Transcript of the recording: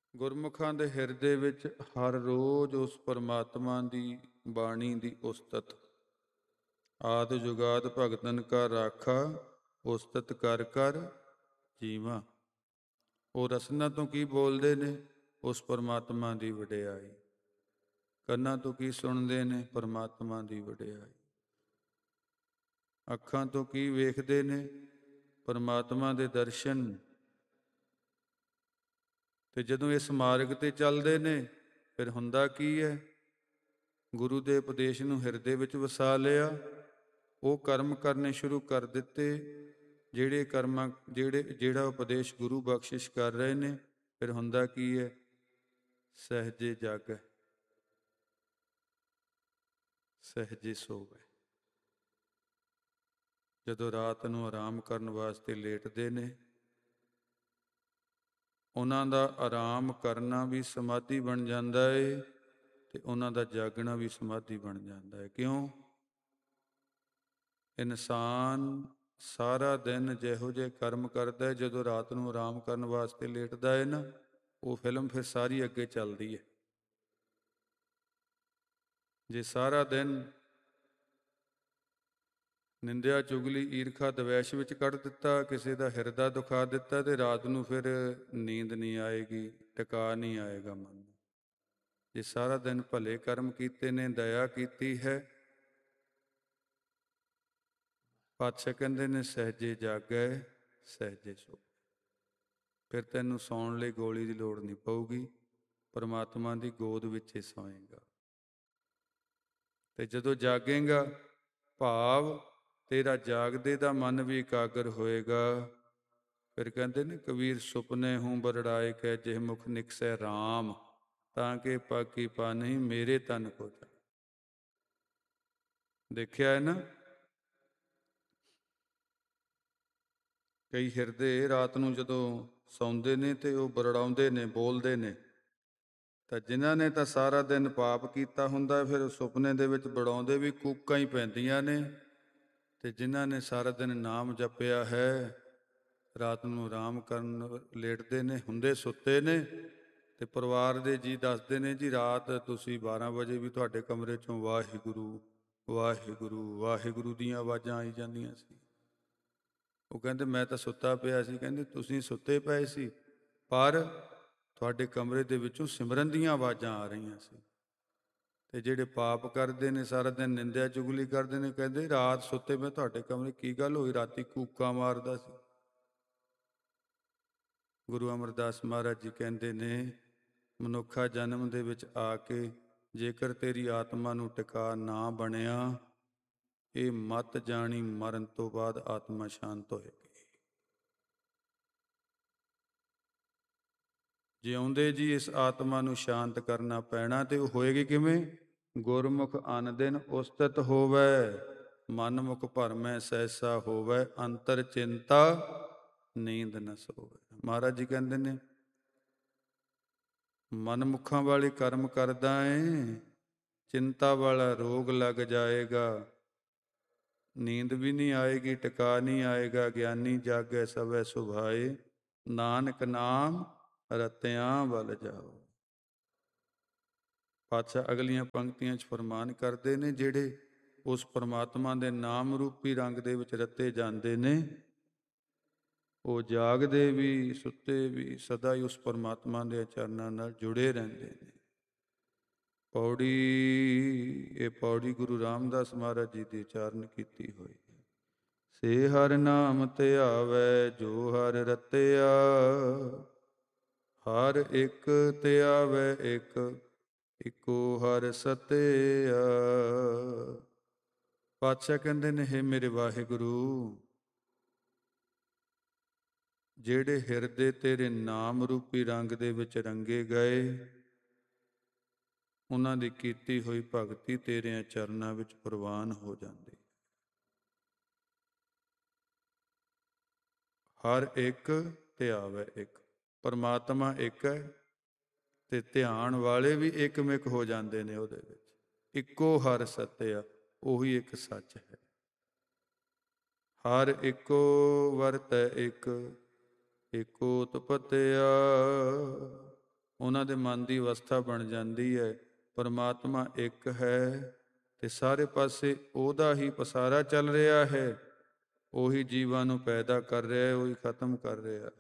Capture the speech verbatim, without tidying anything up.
ਗੁਰਮੁਖਾਂ ਦੇ ਹਿਰਦੇ ਵਿੱਚ ਹਰ ਰੋਜ਼ ਉਸ ਪਰਮਾਤਮਾ ਦੀ ਬਾਣੀ ਦੀ ਉਸਤਤ, ਆਦ ਜੁਗਾਦ ਭਗਤਨ ਕਾ ਰਾਖਾ, ਉਸਤਤ ਕਰ ਕਰ ਜੀਵਾਂ। ਉਹ ਰਸਨਾ ਤੋਂ ਕੀ ਬੋਲਦੇ ਨੇ? ਉਸ ਪਰਮਾਤਮਾ ਦੀ ਵਡਿਆਈ। ਕੰਨਾਂ ਤੋਂ ਕੀ ਸੁਣਦੇ ਨੇ? ਪਰਮਾਤਮਾ ਦੀ ਵਡਿਆਈ। ਅੱਖਾਂ ਤੋਂ ਕੀ ਵੇਖਦੇ ਨੇ? ਪਰਮਾਤਮਾ ਦੇ ਦਰਸ਼ਨ। ਤੇ ਜਦੋਂ ਇਸ ਮਾਰਗ ਤੇ ਚੱਲਦੇ ਨੇ ਫਿਰ ਹੁੰਦਾ ਕੀ ਹੈ? ਗੁਰੂ ਦੇ ਉਪਦੇਸ਼ ਨੂੰ ਹਿਰਦੇ ਵਿੱਚ ਵਸਾ ਲਿਆ, ਉਹ ਕਰਮ ਕਰਨੇ ਸ਼ੁਰੂ ਕਰ ਦਿੱਤੇ ਜਿਹੜੇ ਕਰਮਾਂ ਜਿਹੜੇ ਜਿਹੜਾ ਉਪਦੇਸ਼ ਗੁਰੂ ਬਖਸ਼ਿਸ਼ ਕਰ ਰਹੇ ਨੇ। ਫਿਰ ਹੁੰਦਾ ਕੀ ਹੈ? ਸਹਿਜੇ ਜਾਗੈ ਸਹਿਜੇ ਸੋਵੈ। ਜਦੋਂ ਰਾਤ ਨੂੰ ਆਰਾਮ ਕਰਨ ਵਾਸਤੇ ਲੇਟਦੇ ਨੇ, ਉਹਨਾਂ ਦਾ ਆਰਾਮ ਕਰਨਾ ਵੀ ਸਮਾਧੀ ਬਣ ਜਾਂਦਾ ਏ ਤੇ ਉਹਨਾਂ ਦਾ ਜਾਗਣਾ ਵੀ ਸਮਾਧੀ ਬਣ ਜਾਂਦਾ ਹੈ। ਕਿਉਂ? ਇਨਸਾਨ ਸਾਰਾ ਦਿਨ ਜਿਹੋ ਜਿਹੇ ਕਰਮ ਕਰਦਾ, ਜਦੋਂ ਰਾਤ ਨੂੰ ਆਰਾਮ ਕਰਨ ਵਾਸਤੇ ਲੇਟਦਾ ਹੈ ਨਾ, ਉਹ ਫਿਲਮ ਫਿਰ ਸਾਰੀ ਅੱਗੇ ਚੱਲਦੀ ਹੈ। ਜੇ ਸਾਰਾ ਦਿਨ ਨਿੰਦਿਆ, ਚੁਗਲੀ, ਈਰਖਾ, ਦਵੈਸ਼ ਵਿੱਚ ਕੱਢ ਦਿੱਤਾ, ਕਿਸੇ ਦਾ ਹਿਰਦਾ ਦੁਖਾ ਦਿੱਤਾ, ਤੇ ਰਾਤ ਨੂੰ ਫਿਰ ਨੀਂਦ ਨਹੀਂ ਆਏਗੀ, ਟਿਕਾ ਨਹੀਂ ਆਏਗਾ ਮਨ। ਜੇ ਸਾਰਾ ਦਿਨ ਭਲੇ ਕਰਮ ਕੀਤੇ ਨੇ, ਦਇਆ ਕੀਤੀ ਹੈ, ਪਾਤਸ਼ਾਹ ਕਹਿੰਦੇ ਨੇ ਸਹਿਜੇ ਜਾਗੈ ਸਹਿਜੇ ਸੋਵੈ। ਫਿਰ ਤੈਨੂੰ ਸੌਣ ਲਈ ਗੋਲੀ ਦੀ ਲੋੜ ਨਹੀਂ ਪਊਗੀ, ਪਰਮਾਤਮਾ ਦੀ ਗੋਦ ਵਿੱਚ ਹੀ ਸੌਏਗਾ। ਤੇ ਜਦੋਂ ਜਾਗੇਗਾ, ਭਾਵ ਤੇਰਾ ਜਾਗਦੇ ਦਾ ਮਨ ਵੀ ਇਕਾਗਰ ਹੋਏਗਾ। ਫਿਰ ਕਹਿੰਦੇ ਨੇ ਕਬੀਰ, ਸੁਪਨੇ ਹੂੰ ਬਰੜਾਏ ਕੈ ਜਿਹ ਮੁਖ ਨਿਕਸੈ ਰਾਮ, ਤਾਂ ਕਿ ਪਾਕੀ ਪਾ ਨਹੀਂ ਮੇਰੇ ਤਨ ਕੋ ਜਾ। ਦੇਖਿਆ ਹੈ ਨਾ, ਕਈ ਹਿਰਦੇ ਰਾਤ ਨੂੰ ਜਦੋਂ ਸੌਂਦੇ ਨੇ ਤੇ ਉਹ ਬਰੜਾਉਂਦੇ ਨੇ, ਬੋਲਦੇ ਨੇ। ਤਾਂ ਜਿਨ੍ਹਾਂ ਨੇ ਤਾਂ ਸਾਰਾ ਦਿਨ ਪਾਪ ਕੀਤਾ ਹੁੰਦਾ, ਫਿਰ ਸੁਪਨੇ ਦੇ ਵਿੱਚ ਬੜਾਉਂਦੇ ਵੀ ਕੂਕਾਂ ਹੀ ਪੈਂਦੀਆਂ ਨੇ। ਤੇ ਜਿਨ੍ਹਾਂ ਨੇ ਸਾਰਾ ਦਿਨ ਨਾਮ ਜਪਿਆ ਹੈ, ਰਾਤ ਨੂੰ ਆਰਾਮ ਕਰਨ ਲੇਟਦੇ ਨੇ, ਹੁੰਦੇ ਸੁੱਤੇ ਨੇ। ਤੇ ਪਰਿਵਾਰ ਦੇ ਜੀ ਦੱਸਦੇ ਨੇ, ਜੀ ਰਾਤ ਤੁਸੀਂ ਬਾਰਾਂ ਵਜੇ ਵੀ ਤੁਹਾਡੇ ਕਮਰੇ 'ਚੋਂ ਵਾਹਿਗੁਰੂ ਵਾਹਿਗੁਰੂ ਵਾਹਿਗੁਰੂ ਦੀਆਂ ਆਵਾਜ਼ਾਂ ਆਈ ਜਾਂਦੀਆਂ ਸੀ। ਉਹ ਕਹਿੰਦੇ ਮੈਂ ਤਾਂ ਸੁੱਤਾ ਪਿਆ ਸੀ। ਕਹਿੰਦੇ ਤੁਸੀਂ ਸੁੱਤੇ ਪਏ ਸੀ, ਪਰ ਤੁਹਾਡੇ ਕਮਰੇ ਦੇ ਵਿੱਚੋਂ ਸਿਮਰਨ ਦੀਆਂ ਆਵਾਜ਼ਾਂ ਆ ਰਹੀਆਂ ਸੀ। ਤੇ ਜਿਹੜੇ ਪਾਪ ਕਰਦੇ ਨੇ, ਸਾਰਾ ਦਿਨ ਨਿੰਦਿਆ ਚੁਗਲੀ ਕਰਦੇ ਨੇ, ਕਹਿੰਦੇ ਰਾਤ ਸੁੱਤੇ ਮੈਂ ਤੁਹਾਡੇ ਕਮਰੇ ਕੀ ਗੱਲ ਹੋਈ? ਰਾਤੀ ਕੂਕਾਂ ਮਾਰਦਾ ਸੀ। ਗੁਰੂ ਅਮਰਦਾਸ ਮਹਾਰਾਜ ਜੀ ਕਹਿੰਦੇ ਨੇ, ਮਨੁੱਖਾ ਜਨਮ ਦੇ ਵਿੱਚ ਆ ਕੇ ਜੇਕਰ ਤੇਰੀ ਆਤਮਾ ਨੂੰ ਟਿਕਾ ਨਾ ਬਣਿਆ, ਇਹ ਮਤ ਜਾਣੀ ਮਰਨ ਤੋਂ ਬਾਅਦ ਆਤਮਾ ਸ਼ਾਂਤ ਹੋਏਗੀ। ਜਿਉਂਦੇ ਜੀ ਇਸ ਆਤਮਾ ਨੂੰ ਸ਼ਾਂਤ ਕਰਨਾ ਪੈਣਾ, ਤੇ ਉਹ ਹੋਏਗੀ ਕਿਵੇਂ? ਗੁਰਮੁਖ ਅਨ ਦਿਨ ਉਸਤਤ ਹੋਵੈ, ਮਨ ਮੁਖ ਭਰਮੈ ਸੈਸਾ ਹੋਵੈ, ਅੰਤਰ ਚਿੰਤਾ ਨੀਂਦ ਨ ਸੋਵੈ। ਮਹਾਰਾਜ ਜੀ ਕਹਿੰਦੇ ਨੇ, ਮਨਮੁਖਾਂ ਵਾਲੇ ਕਰਮ ਕਰਦਾ ਏ, ਚਿੰਤਾ ਵਾਲਾ ਰੋਗ ਲੱਗ ਜਾਏਗਾ, ਨੀਂਦ ਵੀ ਨਹੀਂ ਆਏਗੀ, ਟਿਕਾ ਨਹੀਂ ਆਏਗਾ। ਗਿਆਨੀ ਜਾਗੈ ਸਵੈ ਸੁਭਾਏ, ਨਾਨਕ ਨਾਮ ਰਤਿਆਂ ਵੱਲ ਜਾਓ। ਪਾਤਸ਼ਾਹ ਅਗਲੀਆਂ ਪੰਕਤੀਆਂ 'ਚ ਫਰਮਾਨ ਕਰਦੇ ਨੇ, ਜਿਹੜੇ ਉਸ ਪਰਮਾਤਮਾ ਦੇ ਨਾਮ ਰੂਪੀ ਰੰਗ ਦੇ ਵਿੱਚ ਰਤੇ ਜਾਂਦੇ ਨੇ, ਉਹ ਜਾਗਦੇ ਵੀ ਸੁੱਤੇ ਵੀ ਸਦਾ ਹੀ ਉਸ ਪਰਮਾਤਮਾ ਦੇ ਚਰਨਾਂ ਨਾਲ ਜੁੜੇ ਰਹਿੰਦੇ ਨੇ। ਪੌੜੀ, ਇਹ ਪੌੜੀ ਗੁਰੂ ਰਾਮਦਾਸ ਮਹਾਰਾਜ ਜੀ ਦੀ ਉਚਾਰਨ ਕੀਤੀ ਹੋਈ ਹੈ। ਸੇ ਹਰਿ ਨਾਮ ਧਿਆਵੈ ਜੋ ਹਰਿ ਰਤਿਆ, ਹਰ ਇੱਕ ਧਿਆਵੈ ਇੱਕ, ਇੱਕੋ ਹਰਿ ਸਤਿਆ। ਪਾਤਸ਼ਾਹ ਕਹਿੰਦੇ ਨੇ, ਹੇ ਮੇਰੇ ਵਾਹਿਗੁਰੂ, ਜਿਹੜੇ ਹਿਰਦੇ ਤੇਰੇ ਨਾਮ ਰੂਪੀ ਰੰਗ ਦੇ ਵਿੱਚ ਰੰਗੇ ਗਏ, ਉਹਨਾਂ ਦੀ ਕੀਤੀ ਹੋਈ ਭਗਤੀ ਤੇਰਿਆਂ ਚਰਨਾਂ ਵਿੱਚ ਪ੍ਰਵਾਨ ਹੋ ਜਾਂਦੀ। ਹਰ ਇੱਕ ਧਿਆਵੈ ਇੱਕ, ਪਰਮਾਤਮਾ ਇੱਕ ਹੈ ਤੇ ਧਿਆਨ ਵਾਲੇ ਵੀ ਇੱਕਮਿਕ ਹੋ ਜਾਂਦੇ ਨੇ ਉਹਦੇ ਵਿੱਚ। ਇੱਕੋ ਹਰਿ ਸਤਿਆ, ਉਹੀ ਇੱਕ ਸੱਚ ਹੈ। ਹਰ ਇੱਕੋ ਵਰਤੈ ਇੱਕ, ਏਕੋ ਉਤਪਤਿਆ। ਉਹਨਾਂ ਦੇ ਮਨ ਦੀ ਅਵਸਥਾ ਬਣ ਜਾਂਦੀ ਹੈ ਪਰਮਾਤਮਾ ਇੱਕ ਹੈ ਤੇ ਸਾਰੇ ਪਾਸੇ ਉਹਦਾ ਹੀ ਪਸਾਰਾ ਚੱਲ ਰਿਹਾ ਹੈ। ਉਹੀ ਜੀਵਾਂ ਨੂੰ ਪੈਦਾ ਕਰ ਰਿਹਾ ਹੈ, ਉਹੀ ਖਤਮ ਕਰ ਰਿਹਾ ਹੈ।